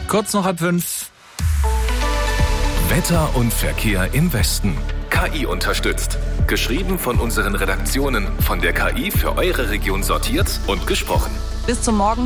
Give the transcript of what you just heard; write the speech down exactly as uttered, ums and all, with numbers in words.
Kurz noch halb fünf. Wetter und Verkehr im Westen. K I unterstützt. Geschrieben von unseren Redaktionen, von der K I für eure Region sortiert und gesprochen. Bis zum Morgen.